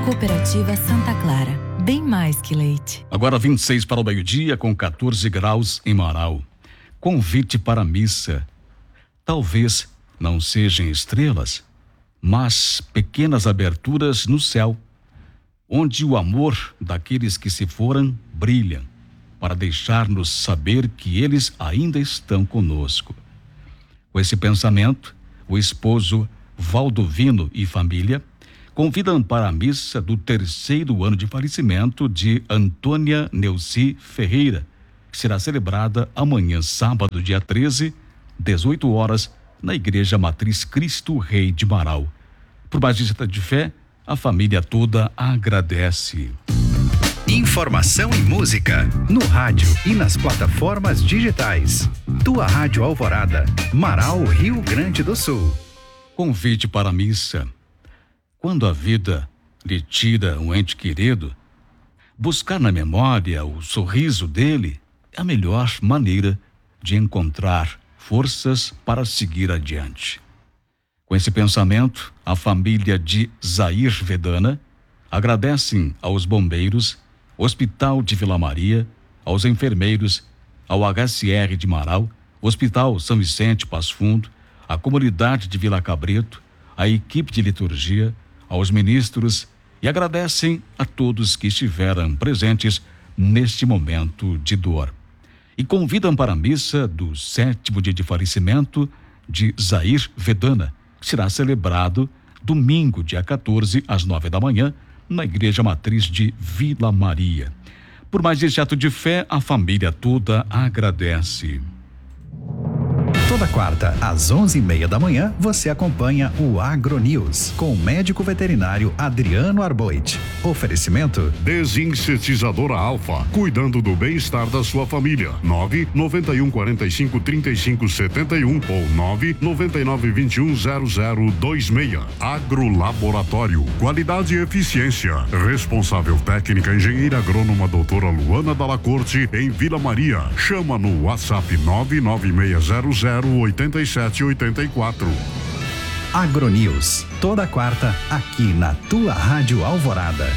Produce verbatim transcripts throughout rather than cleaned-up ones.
Cooperativa Santa Clara, bem mais que leite. Agora vinte e seis para o meio-dia, com quatorze graus em Marau. Convite para a missa. Talvez não sejam estrelas, mas pequenas aberturas no céu, onde o amor daqueles que se foram brilha, para deixar-nos saber que eles ainda estão conosco. Com esse pensamento, o esposo Valdovino e família convidam para a missa do terceiro ano de falecimento de Antônia Neuci Ferreira, que será celebrada amanhã, sábado, dia treze, dezoito horas, na Igreja Matriz Cristo Rei de Marau. Por mais visita de fé, a família toda agradece. Informação e música no rádio e nas plataformas digitais. Tua Rádio Alvorada, Marau, Rio Grande do Sul. Convite para a missa. Quando a vida lhe tira um ente querido, buscar na memória o sorriso dele é a melhor maneira de encontrar forças para seguir adiante. Com esse pensamento, a família de Zair Vedana agradecem aos bombeiros, Hospital de Vila Maria, aos enfermeiros, ao H C R de Marau, Hospital São Vicente Passo Fundo, à comunidade de Vila Cabreto, à equipe de liturgia, aos ministros e agradecem a todos que estiveram presentes neste momento de dor. E convidam para a missa do sétimo dia de falecimento de Zair Vedana, que será celebrado domingo, dia quatorze, às nove da manhã, na Igreja Matriz de Vila Maria. Por mais este ato de fé, a família toda agradece. Toda quarta, às onze e meia da manhã, você acompanha o AgroNews com o médico veterinário Adriano Arboit. Oferecimento Desinsetizadora Alfa, cuidando do bem-estar da sua família. nove nove um quatro cinco três cinco sete um ou nove nove nove dois um zero zero dois seis. Agrolaboratório, qualidade e eficiência. Responsável técnica engenheira agrônoma doutora Luana Dalla Corte, em Vila Maria. Chama no WhatsApp nove nove seis zero zero oito sete oito quatro. AgroNews, toda quarta, aqui na tua Rádio Alvorada.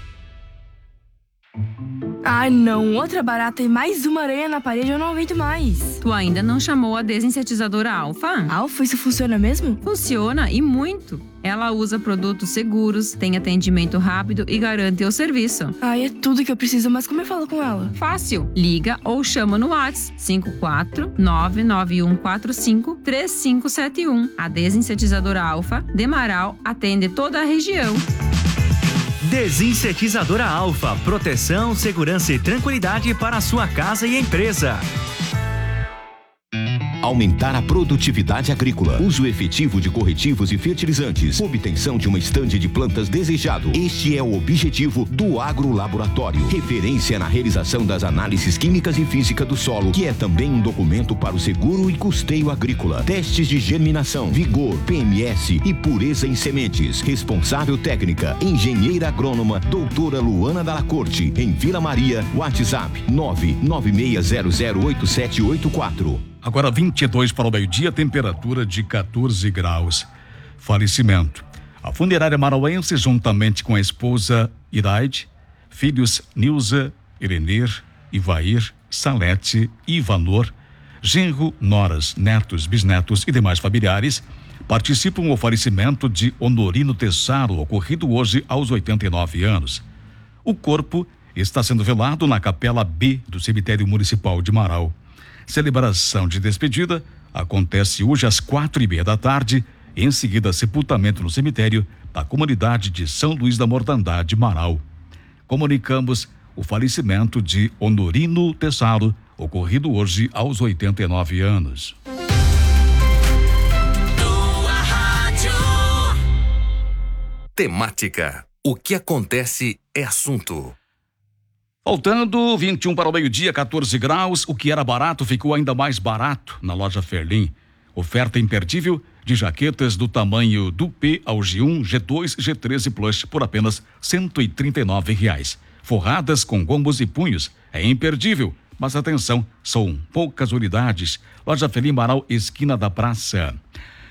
Ai não, outra barata e mais uma aranha na parede, eu não aguento mais. Tu ainda não chamou a desinsetizadora Alfa? Alfa, isso funciona mesmo? Funciona e muito. Ela usa produtos seguros, tem atendimento rápido e garante o serviço. Ai, é tudo que eu preciso, mas como eu falo com ela? Fácil, liga ou chama no WhatsApp cinco quatro nove nove um quatro cinco três cinco sete um. A desinsetizadora Alfa de Marau atende toda a região. Desinsetizadora Alfa, proteção, segurança e tranquilidade para a sua casa e empresa. Aumentar a produtividade agrícola, uso efetivo de corretivos e fertilizantes, obtenção de uma estande de plantas desejado. Este é o objetivo do Agrolaboratório, referência na realização das análises químicas e física do solo, que é também um documento para o seguro e custeio agrícola. Testes de germinação, vigor, P M S e pureza em sementes. Responsável técnica, engenheira agrônoma, doutora Luana Dalla Corte, em Vila Maria. WhatsApp nove nove seis zero zero oito sete oito quatro. Agora vinte e dois para o meio-dia, temperatura de quatorze graus. Falecimento. A funerária marauense, juntamente com a esposa Iraide, filhos Nilza, Irenir, Ivair, Salete, Ivanor, genro, noras, netos, bisnetos e demais familiares, participam do falecimento de Honorino Tessaro, ocorrido hoje aos oitenta e nove anos. O corpo está sendo velado na Capela B do Cemitério Municipal de Marau. Celebração de despedida acontece hoje às quatro e meia da tarde, em seguida sepultamento no cemitério da comunidade de São Luís da Mortandade, Marau. Comunicamos o falecimento de Honorino Tessaro, ocorrido hoje aos oitenta e nove anos. Temática. O que acontece é assunto. Faltando vinte e um para o meio-dia, quatorze graus, o que era barato ficou ainda mais barato na loja Ferlim. Oferta imperdível de jaquetas do tamanho do P ao G um, G dois, G três e Plus por apenas cento e trinta e nove reais. Forradas com gombos e punhos. É imperdível, mas atenção, são poucas unidades. Loja Ferlim Marau, esquina da praça.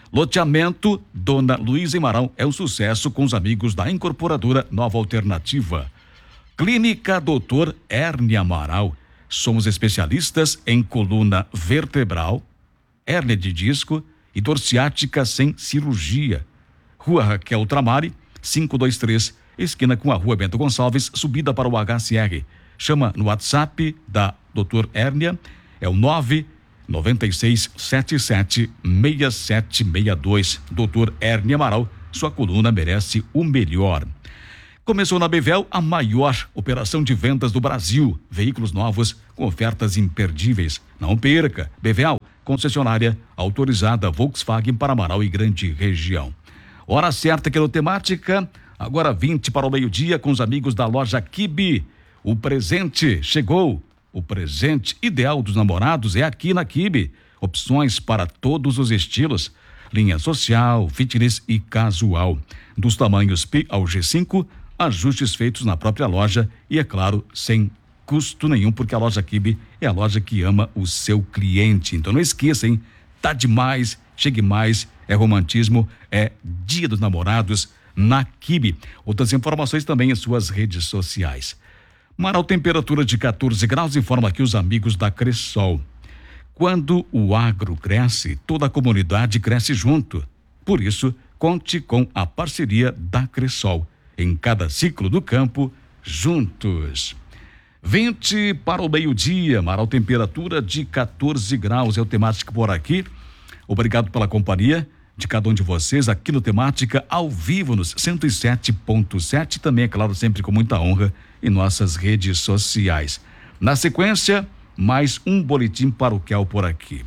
Loteamento Dona Luísa Amaral é um sucesso com os amigos da Incorporadora Nova Alternativa. Clínica doutor Hérnia Amaral. Somos especialistas em coluna vertebral, hérnia de disco e dor ciática sem cirurgia. Rua Raquel Tramari, quinhentos e vinte e três, esquina com a Rua Bento Gonçalves, subida para o H C R. Chama no WhatsApp da doutor Hérnia, é o nove nove seis sete sete seis sete seis dois. doutor Hérnia Amaral, sua coluna merece o melhor. Começou na Bevel a maior operação de vendas do Brasil. Veículos novos com ofertas imperdíveis. Não perca. Bevel, concessionária autorizada Volkswagen para Amaral e grande região. Hora certa que no Temática, agora vinte para o meio-dia com os amigos da loja Kibe. O presente chegou. O presente ideal dos namorados é aqui na Kibe. Opções para todos os estilos. Linha social, fitness e casual. Dos tamanhos P ao G cinco, ajustes feitos na própria loja e, é claro, sem custo nenhum, porque a loja Kibe é a loja que ama o seu cliente. Então não esqueça, hein? Tá demais, chegue mais, é romantismo, é Dia dos Namorados na Kibe. Outras informações também em suas redes sociais. Amaral, temperatura de quatorze graus, informa aqui os amigos da Cressol. Quando o agro cresce, toda a comunidade cresce junto. Por isso, conte com a parceria da Cressol. Em cada ciclo do campo, juntos. vinte para o meio-dia, Amaral, temperatura de quatorze graus. É o Temática por aqui. Obrigado pela companhia de cada um de vocês aqui no Temática, ao vivo nos cento e sete ponto sete. Também, é claro, sempre com muita honra em nossas redes sociais. Na sequência, mais um boletim paroquial por aqui.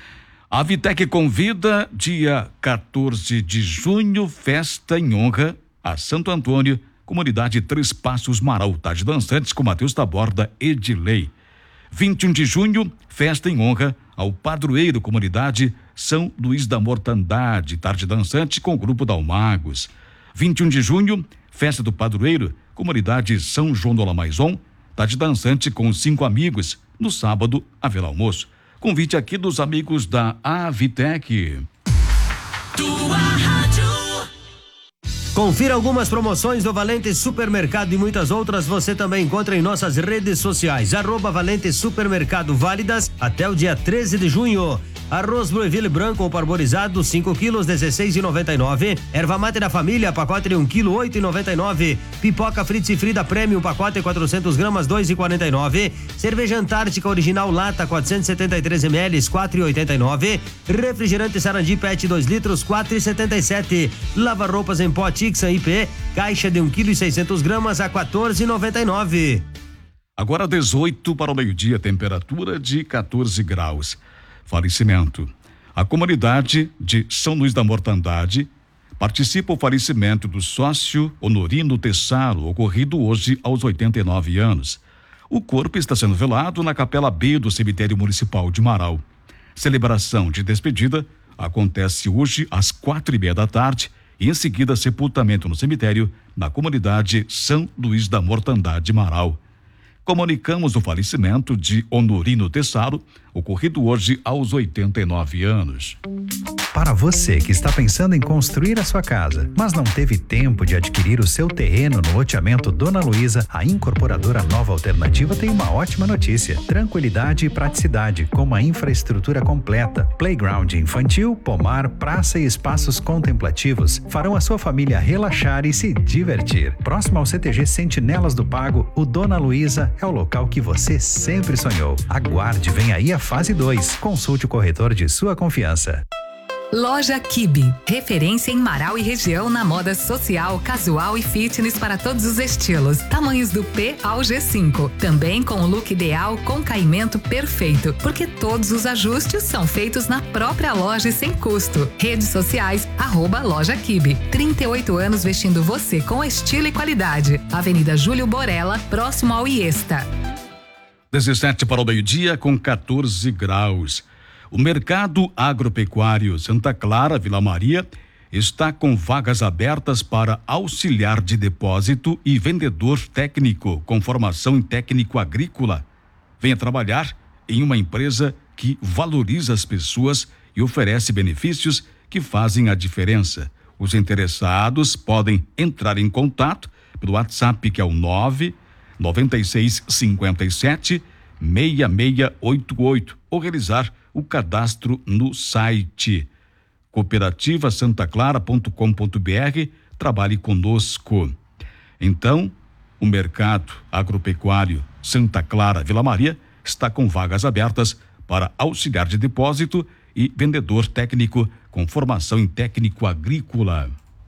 A Vitec convida dia quatorze de junho, festa em honra a Santo Antônio, comunidade Três Passos Amaral, tarde dançantes com Matheus Taborda e Edilei. vinte e um de junho, festa em honra ao padroeiro, comunidade São Luís da Mortandade, tarde dançante com o grupo Dalmagos. vinte e um de junho, festa do padroeiro, comunidade São João do Lamaison, tarde dançante com cinco amigos. No sábado, haverá almoço. Convite aqui dos amigos da Avitec. Tua rádio. Confira algumas promoções do Valente Supermercado e muitas outras você também encontra em nossas redes sociais. Arroba Valente Supermercado, válidas até o dia treze de junho. Arroz Blueville branco ou parborizado, cinco quilos, dezesseis reais e noventa e nove centavos. Erva mate da família, pacote de um quilo, oito reais e noventa e nove centavos. Pipoca Fritz e Frida Premium, pacote de quatrocentas gramas, dois reais e quarenta e nove centavos. Cerveja Antártica Original Lata, quatrocentos e setenta e três mililitros, quatro reais e oitenta e nove centavos. Refrigerante Sarandi Pet dois litros, quatro reais e setenta e sete centavos. Lava roupas em pó Tixan I P, caixa de um quilo e seiscentas gramas a quatorze reais e noventa e nove centavos. Agora dezoito para o meio-dia, temperatura de quatorze graus. Falecimento. A comunidade de São Luís da Mortandade participa o falecimento do sócio Honorino Tessaro, ocorrido hoje aos oitenta e nove anos. O corpo está sendo velado na Capela B do Cemitério Municipal de Amaral. Celebração de despedida acontece hoje às quatro e meia da tarde e em seguida sepultamento no cemitério na comunidade São Luís da Mortandade, Amaral. Comunicamos o falecimento de Honorino Tessaro, ocorrido hoje aos oitenta e nove anos. Para você que está pensando em construir a sua casa, mas não teve tempo de adquirir o seu terreno no loteamento Dona Luísa, a Incorporadora Nova Alternativa tem uma ótima notícia. Tranquilidade e praticidade, com uma infraestrutura completa. Playground infantil, pomar, praça e espaços contemplativos farão a sua família relaxar e se divertir. Próximo ao C T G Sentinelas do Pago, o Dona Luísa é o local que você sempre sonhou. Aguarde, vem aí a fase dois. Consulte o corretor de sua confiança. Loja Kibe, referência em Amaral e região na moda social, casual e fitness para todos os estilos. Tamanhos do P ao G cinco. Também com o look ideal com caimento perfeito, porque todos os ajustes são feitos na própria loja e sem custo. Redes sociais, arroba Loja Kibe. trinta e oito anos vestindo você com estilo e qualidade. Avenida Júlio Borella, próximo ao Iesta. dezessete para o meio-dia com quatorze graus. O mercado agropecuário Santa Clara, Vila Maria, está com vagas abertas para auxiliar de depósito e vendedor técnico com formação em técnico agrícola. Venha trabalhar em uma empresa que valoriza as pessoas e oferece benefícios que fazem a diferença. Os interessados podem entrar em contato pelo WhatsApp, que é o nove nove seis cinco sete seis seis oito oito, ou realizar o cadastro no site cooperativa santa clara ponto com ponto br. Trabalhe conosco. Então, o Mercado Agropecuário Santa Clara Vila Maria está com vagas abertas para auxiliar de depósito e vendedor técnico com formação em técnico agrícola.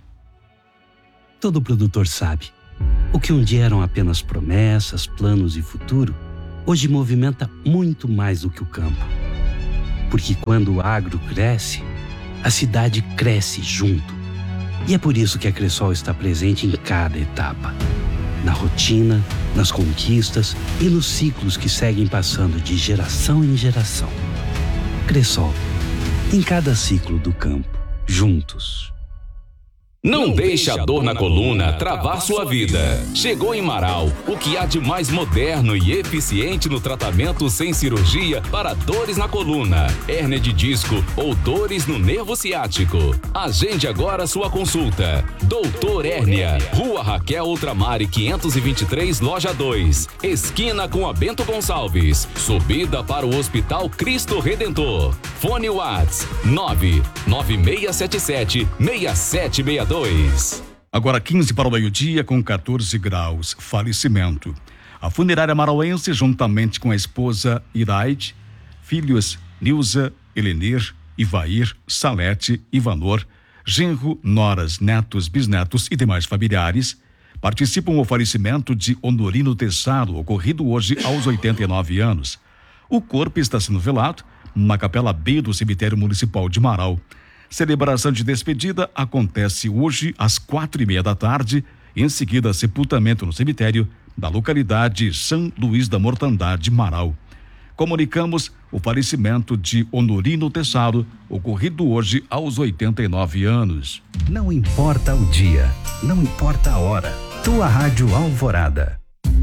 Todo produtor sabe, o que um dia eram apenas promessas, planos e futuro, hoje movimenta muito mais do que o campo. Porque quando o agro cresce, a cidade cresce junto. E é por isso que a Cressol está presente em cada etapa. Na rotina, nas conquistas e nos ciclos que seguem passando de geração em geração. Cressol, em cada ciclo do campo, juntos. Não deixe a dor na coluna travar sua vida. Chegou em Marau o que há de mais moderno e eficiente no tratamento sem cirurgia para dores na coluna, hérnia de disco ou dores no nervo ciático. Agende agora sua consulta. Doutor Hérnia, Rua Raquel Ultramare quinhentos e vinte e três, Loja dois, esquina com a Bento Gonçalves, subida para o Hospital Cristo Redentor. Fone Whats nove nove seis sete sete seis sete seis dois. Agora quinze para o meio-dia com catorze graus. Falecimento. A funerária marauense, juntamente com a esposa Iraide, filhos Nilza, Helenir, Ivair, Salete, Ivanor, genro, noras, netos, bisnetos e demais familiares, participam do falecimento de Honorino Tessaro, ocorrido hoje aos oitenta e nove anos. O corpo está sendo velado na Capela B do Cemitério Municipal de Marau. Celebração de despedida acontece hoje às quatro e meia da tarde, e em seguida sepultamento no cemitério da localidade São Luís da Mortandade, Marau. Comunicamos o falecimento de Honorino Tessaro, ocorrido hoje aos oitenta e nove anos. Não importa o dia, não importa a hora. Tua Rádio Alvorada.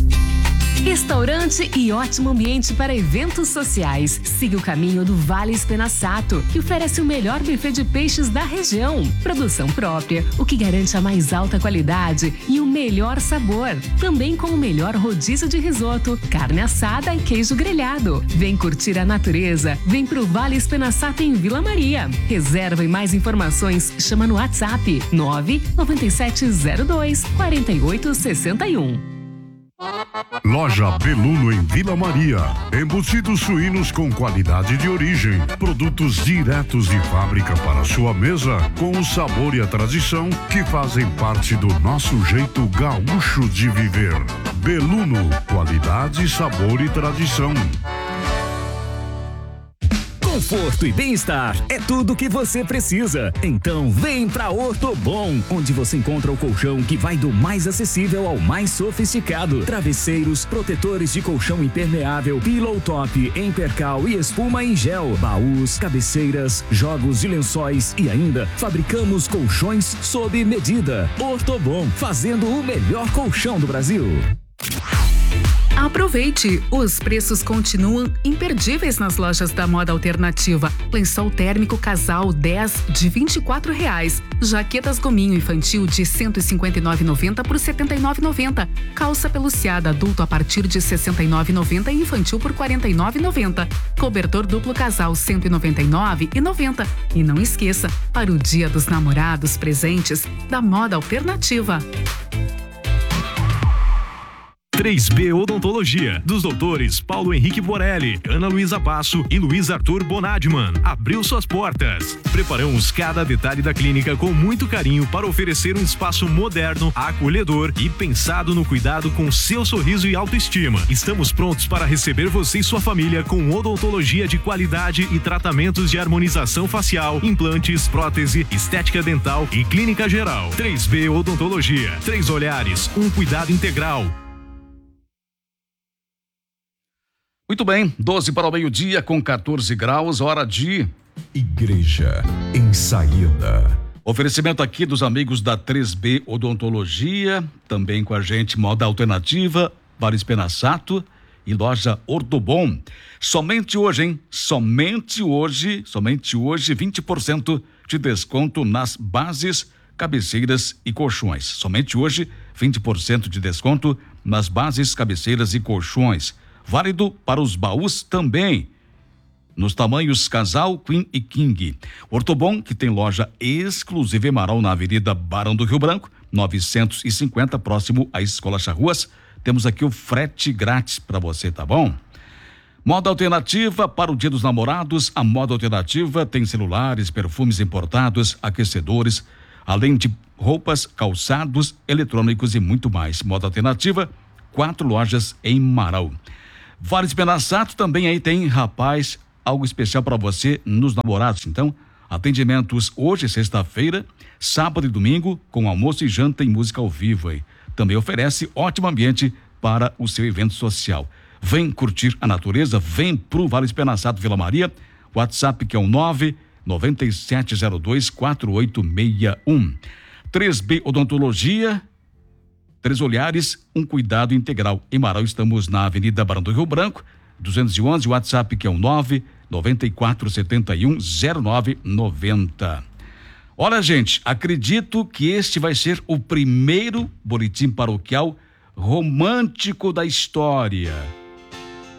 Restaurante e ótimo ambiente para eventos sociais. Siga o caminho do Vale Espenaçato, que oferece o melhor buffet de peixes da região. Produção própria, o que garante a mais alta qualidade e o melhor sabor. Também com o melhor rodízio de risoto, carne assada e queijo grelhado. Vem curtir a natureza. Vem pro Vale Espenaçato em Vila Maria. Reserva e mais informações, chama no WhatsApp nove nove sete zero dois quatro oito seis um. Loja Beluno em Vila Maria. Embutidos suínos com qualidade de origem. Produtos diretos de fábrica para sua mesa, com o sabor e a tradição que fazem parte do nosso jeito gaúcho de viver. Beluno, qualidade, sabor e tradição. Conforto e bem-estar é tudo o que você precisa. Então vem pra Ortobon, onde você encontra o colchão que vai do mais acessível ao mais sofisticado. Travesseiros, protetores de colchão impermeável, pillow top em percal e espuma em gel, baús, cabeceiras, jogos de lençóis e ainda fabricamos colchões sob medida. Ortobon, fazendo o melhor colchão do Brasil. Aproveite! Os preços continuam imperdíveis nas lojas da Moda Alternativa. Lençol térmico casal dez de vinte e quatro reais. Jaquetas gominho infantil de cento e cinquenta e nove reais e noventa centavos por setenta e nove reais e noventa centavos. Calça peluciada adulto a partir de sessenta e nove reais e noventa centavos e infantil por quarenta e nove reais e noventa centavos. Cobertor duplo casal cento e noventa e nove reais e noventa centavos. E não esqueça, para o Dia dos Namorados, presentes da Moda Alternativa. três B Odontologia, dos doutores Paulo Henrique Borelli, Ana Luísa Basso e Luiz Arthur Bonadman, abriu suas portas. Preparamos cada detalhe da clínica com muito carinho para oferecer um espaço moderno, acolhedor e pensado no cuidado com seu sorriso e autoestima. Estamos prontos para receber você e sua família com odontologia de qualidade e tratamentos de harmonização facial, implantes, prótese, estética dental e clínica geral. três B Odontologia, três olhares, um cuidado integral. Muito bem, doze para o meio-dia com catorze graus, hora de Igreja em Saída. Oferecimento aqui dos amigos da três B Odontologia, também com a gente Moda Alternativa, Vale Espenaçato e loja Ortobon. Somente hoje, hein? Somente hoje, somente hoje, vinte por cento de desconto nas bases, cabeceiras e colchões. Somente hoje, vinte por cento de desconto nas bases, cabeceiras e colchões. Válido para os baús também, nos tamanhos casal, queen e king. Ortobon, que tem loja exclusiva em Marau, na Avenida Barão do Rio Branco, novecentos e cinquenta, próximo à Escola Charruas. Temos aqui o frete grátis para você, tá bom? Moda Alternativa para o Dia dos Namorados. A Moda Alternativa tem celulares, perfumes importados, aquecedores, além de roupas, calçados, eletrônicos e muito mais. Moda Alternativa, quatro lojas em Marau. Vales Penassato também aí tem, rapaz, algo especial para você nos namorados. Então, atendimentos hoje, sexta-feira, sábado e domingo, com almoço e janta e música ao vivo aí. Também oferece ótimo ambiente para o seu evento social. Vem curtir a natureza, vem pro Vales Penassato Vila Maria. WhatsApp que é o nove nove sete zero dois quatro oito seis um. três B Odontologia, Três Olhares, um cuidado integral. Em Marau estamos na Avenida Barão do Rio Branco, duzentos e onze, WhatsApp que é o nove nove quatro sete um zero nove nove zero. Olha, gente, acredito que este vai ser o primeiro boletim paroquial romântico da história.